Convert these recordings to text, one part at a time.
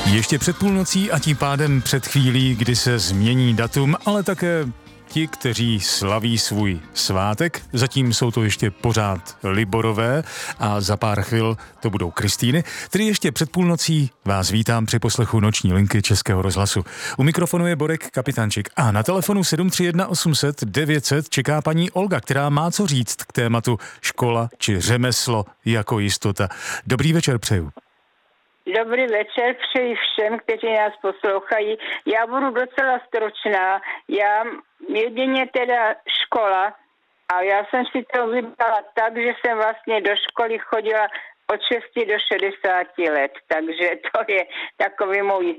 Ještě před půlnocí a tím pádem před chvílí, kdy se změní datum, ale také ti, kteří slaví svůj svátek. Zatím jsou to ještě pořád Liborové a za pár chvil to budou Kristýny. Tedy ještě před půlnocí vás vítám při poslechu noční linky Českého rozhlasu. U mikrofonu je Borek Kapitánčik a na telefonu 731 800 900 čeká paní Olga, která má co říct k tématu škola či řemeslo jako jistota. Dobrý večer přeju. Dobrý večer přeji všem, kteří nás poslouchají. Já budu docela stručná. Já jedině teda škola a já jsem si to vybrala tak, že jsem vlastně do školy chodila od 6 do 60 let. Takže to je takový můj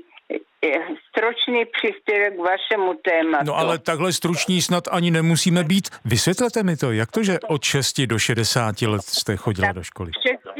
stručný příspěvek k vašemu tématu. No ale takhle struční snad ani nemusíme být. Vysvětlete mi to, jak to, že od 6 do 60 let jste chodila tak do školy?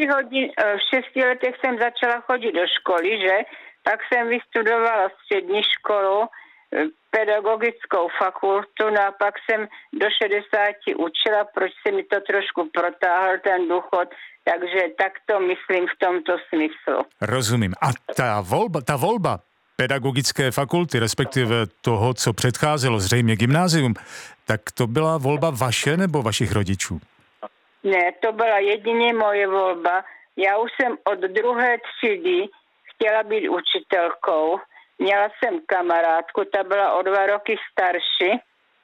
V 6 letech jsem začala chodit do školy, že? Tak jsem vystudovala střední školu, pedagogickou fakultu, no a pak jsem do 60 učila, proč se mi to trošku protáhl ten důchod, takže tak to myslím v tomto smyslu. Rozumím. A ta volba pedagogické fakulty, respektive toho, co předcházelo, zřejmě gymnázium, tak to byla volba vaše nebo vašich rodičů? Ne, to byla jedině moje volba. Já už jsem od 2. třídy chtěla být učitelkou. Měla jsem kamarádku, ta byla o 2 roky starší,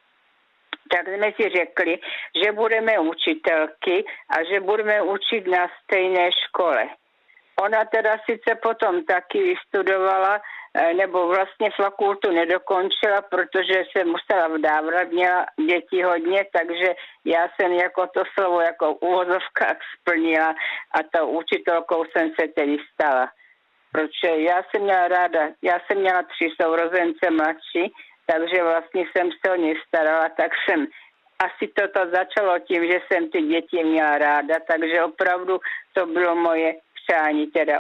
tak jsme si řekli, že budeme učitelky a že budeme učit na stejné škole. Ona teda sice potom taky vystudovala, nebo vlastně fakultu nedokončila, protože se musela vdávat, měla děti hodně, takže já jsem jako to slovo jako v uvozovkách splnila a tou učitelkou jsem se tedy stala. Protože já jsem měla 3 sourozence mladší, takže vlastně jsem se o ně starala, tak jsem asi toto začalo tím, že jsem ty děti měla ráda, takže opravdu to bylo moje přání, teda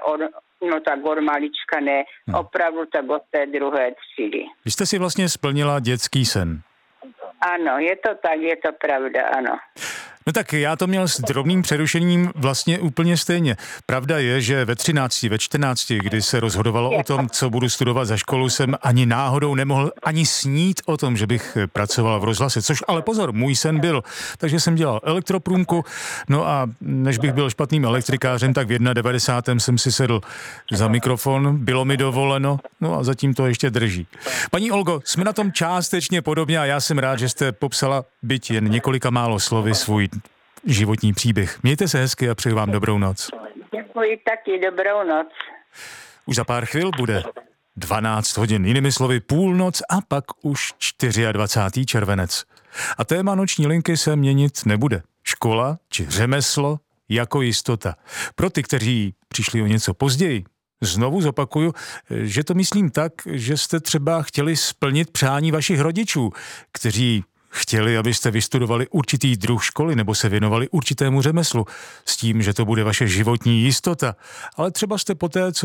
od malička ne, opravdu tak od té 2. třídy. Vy jste si vlastně splnila dětský sen. Ano, je to tak, je to pravda, ano. No tak já to měl s drobným přerušením vlastně úplně stejně. Pravda je, že ve 13, ve 14, kdy se rozhodovalo o tom, co budu studovat za školu, jsem ani náhodou nemohl ani snít o tom, že bych pracoval v rozhlase, což ale pozor, můj sen byl. Takže jsem dělal elektroprůmku, no a než bych byl špatným elektrikářem, tak v 91. jsem si sedl za mikrofon, bylo mi dovoleno, no a zatím to ještě drží. Paní Olgo, jsme na tom částečně podobně a já jsem rád, že jste popsala, byť jen několika málo slovy, svůj životní příběh. Mějte se hezky a přeji vám dobrou noc. Děkuji taky, dobrou noc. Už za pár chvil bude 12 hodin, jinými slovy půlnoc a pak už 24. červenec. A téma noční linky se měnit nebude. Škola či řemeslo jako jistota. Pro ty, kteří přišli o něco později, znovu zopakuju, že to myslím tak, že jste třeba chtěli splnit přání vašich rodičů, kteří chtěli, abyste vystudovali určitý druh školy nebo se věnovali určitému řemeslu s tím, že to bude vaše životní jistota. Ale třeba jste poté, co